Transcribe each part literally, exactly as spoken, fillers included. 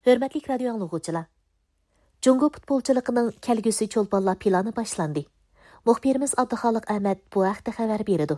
Hörmətli radio anlıqçılar. Jungo futbolçuluğunun kelgüsü çolpanlar planı başlandı. Muxbirimiz Abduxaliq Ahmad bu haqda xabar berdi.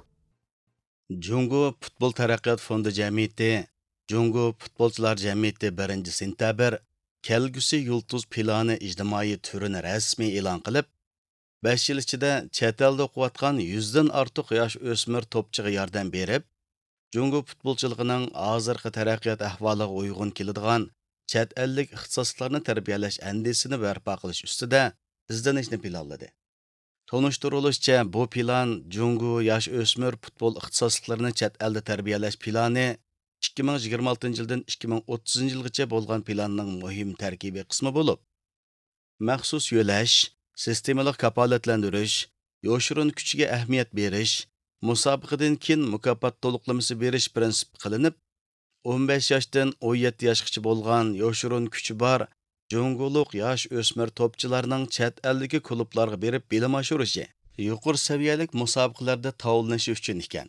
Jungo Futbol Taraqqiyot Fondi Jamiyati, Jungo Futbolchilar Jamiyati birinchi sentabr kelgusi yulduz plani ijtimoiy turini rasmiy e'lon qilib, besh yil ichida chet elda o'qiyotgan yuzdan ortiq yosh o'smir to'pchiga yordam berib, Jungo futbolchiligining hozirgi taraqqiyot ahvoliga uyg'un keladigan chet ellik ixtisoslarni tarbiyalash andisini barpo qilish ustida izlanishni planladi. Tonuşturulishicha, bu plan Jungo yosh o'smir futbol ixtisoslarini chet elda tarbiyalash plani ikki ming yigirma oltinchi yildan ikki ming o'ttizinchi yilgacha bo'lgan planning muhim tarkibiy qismi bo'lib, maxsus yo'lash, sistemalik kafolatlantirish, yoshurun kuchiga ahamiyat berish, musobaqadan keyin mukofot to'liqlamasi berish prinsip qilinib, o'n besh yoshdan o'n yetti yoshgacha bo'lgan yoshurun kuchi bor Junguluq yosh o'smir to'pchilarning chet eldagi klublarga berib bilim oshirishi, yuqori saviyalik musobaqalarda tovlanishi uchun ekan.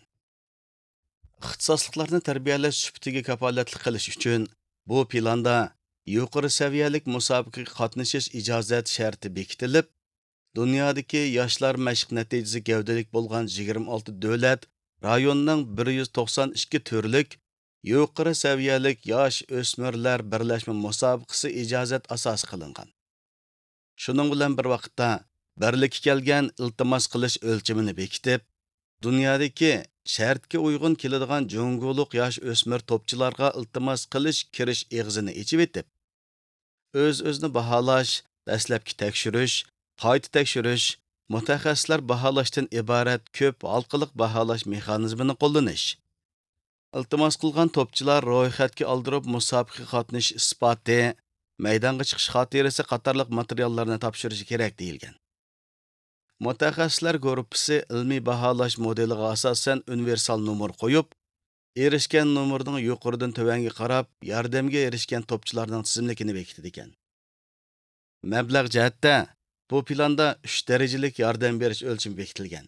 Ixtisosliklarni tarbiyalash sufatiga kafolatlik qilish uchun bu planda yuqori saviyalik musobaqaga qatnashish ijozat sharti bekitilib, dunyodagi yoshlar mashq natijasi gavdalik bo'lgan yigirma olti davlat rayonning bir yuz to'qson ikki turlik yuqori saviyalik yosh o'smirlar birlashma musobaqasi ijozat asosi qilingan. Shuning bilan bir vaqtda birlikka kelgan iltimos qilish o'lchamini bekitib, dunyodagi shartga uyg'un keladigan junguluq yosh o'smir to'pchilarga iltimos qilish kirish eg'zini ichib etib, o'z-o'zini baholash, dastlabki tekshirish, qayta tekshirish, mutaxassislar baholashdan iborat ko'p halqaliq baholash mexanizmini qo'llanish, iltimos qilgan to'pchilar ro'yxatga oldirib musobaqaga qatnashish isboti, maydonga chiqish xotirasi qatorliq materiallarni topshirishi kerak deyilgan. Mutaxassislar guruhi ilmiy baholash modeliga asosan universal nomer qo'yib, erishgan nomerning yuqoridan tövanga qarab yordamga erishgan to'pchilarning tizimligini bekitdi ekan. Mablag' jihatda bu planda uch darajalik yordam berish o'lchami bekitilgan.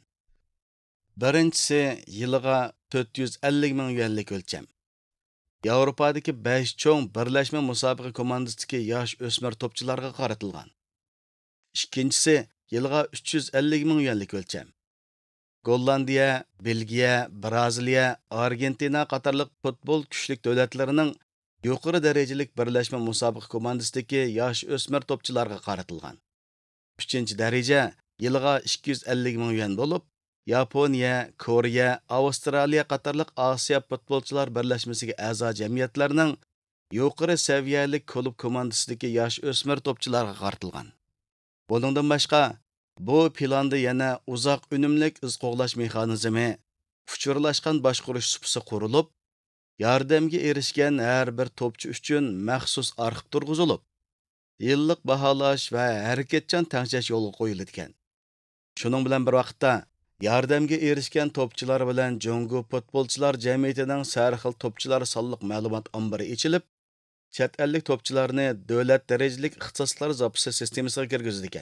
Birinchisi yiliga to'rt yuz ellik ming yuanlik o'lcham. Yevropadagi besh cho'ng birlashma musobaqa komandasidagi yosh o'smir to'pchilarga qaratilgan. Ikkinchisi yiliga uch yuz ellik ming yuanlik o'lcham. Gollandiya, Belgiya, Braziliya, Argentina qatorliq futbol kuchlik davlatlarining yuqori darajalik birlashma musobaqa komandasidagi yosh o'smir to'pchilarga qaratilgan. Uchinchi daraja yiliga ikki yuz ellik ming yuan bo'lib, Yaponiya, Koreya, Avstraliya qatorliq Osiyo futbolchilar birlashmasiga a'zo jamiyatlarning yuqori saviyalik klub komandasidagi yosh o'smir to'pchilarga qaratilgan. Buningdan boshqa, bu planda yana uzoq unumlik iz qo'g'lash mexanizmi, uchurlashgan boshqarish supsi qurilib, yordamga erishgan har bir to'pchi uchun maxsus arxiv turg'izilib, yillik baholash va harakatchan tangchash yo'lga qo'yilgan. Shuning bilan bir vaqtda yordamga erishgan to'pchilar bilan Jungo futbolchilar jamiyatining har xil to'pchilar sonliq ma'lumot ombiri ochilib, chet ellik to'pchilarni davlat darajalik ixtisoslar zapisi sistemasiga kirgizdi ekan.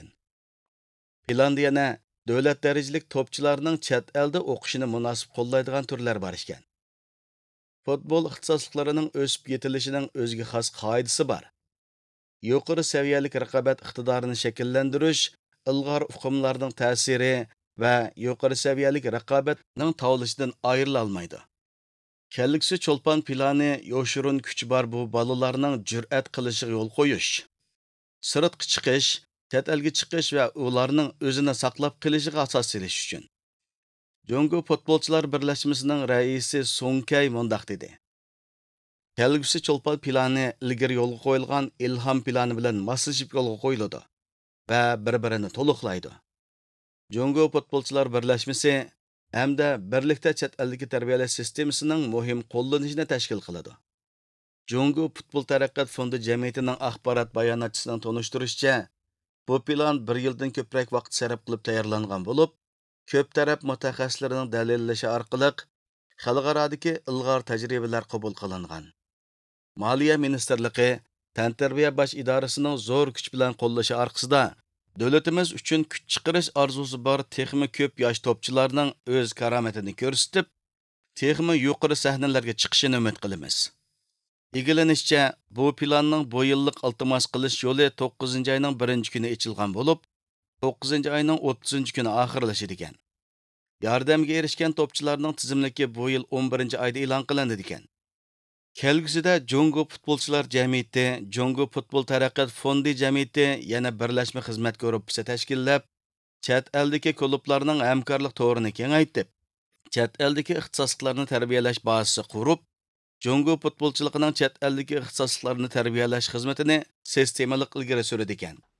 Planda yana davlat darajalik to'pchilarning chet elda o'qishini munosib qo'llaydigan turlar bor ekan. Futbol ixtisosliklarining o'sib yetilishining o'ziga xos qoidasi bor. Yuqori saviyalik raqobat iqtidorini shakllantirish, ilg'or uqumlarning ta'siri va yuqori saviyalik raqobatning tovlishidan ayrila olmaydi. Kelgusi cho'lpon plani yoshurun kuchi bor bu bolalarning jur'at qilishiga yo'l qo'yish, sirtqa chiqish, chet elga chiqish va ularning o'zini saqlab qolishiga asos solish uchun. Jungo futbolchilar birlashmasining raisi Sonkay mundaq dedi. Kelgusi cho'lpon plani ilgari yo'lga qo'yilgan ilhom plani bilan moslashib yo'lga qo'yiladi va bir-birini to'liqlaydi. Jungo futbolchilar birlashmasi hamda birlikda chet eldagi tarbiyalash sistemasining muhim qo'llanishini tashkil qiladi. Jungo Futbol Taraqqiyot Fondi jamiyatining axborot bayonotchisining tonishtirishicha, bu plan bir yildan ko'proq vaqt sarf qilib tayyorlangan bo'lib, ko'p taraf mutaxassislarining dalillashi orqali xalqarodagi ilg'or tajribalar qabul qilingan. Moliya ministrligi Tantarbiya bosh idorasining zo'r kuch bilan qo'llashi orqasida davlatimiz uchun kuch chiqarish orzusi bor texmi ko'p yosh to'pchilarning o'z karomatini ko'rsatib, texmi yuqori sahnalarga chiqishini umid qilamiz. İgilinishicha, bu planning bu yillik iltimos qilish yo'li to'qqizinchi oyning birinchi kuni ochilgan bo'lib, to'qqizinchi oyning o'ttizinchi kuni oxirlashadi ekan. Yordamga erishgan topchilarning tizimligi bu yil o'n birinchi oyda e'lon qilindi ekan. Kelgusida Jongo futbolchilar jamiyati, Jongo futbol taraqqiyot fondi jamiyati yana birlashma xizmat guruhi tashkillab, chet eldagi klublarning hamkorlik to'rini kengaytirib, chet eldagi ixtisosliklarni tarbiyalash bazasi qurib, Jongo futbolchiligining chet eldagi ixtisosliklarni tarbiyalash xizmatini sistemalik ilgari suradi ekan.